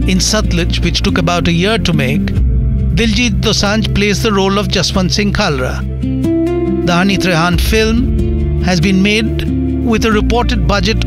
In Satluj, which took about a year to make, Diljit Dosanjh plays the role of Jaswant Singh Khalra. The Hani Trehan film has been made with a reported budget